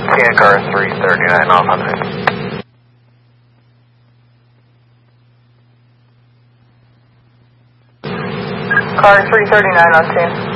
Yeah, car 339 off on it. Car 339 on scene.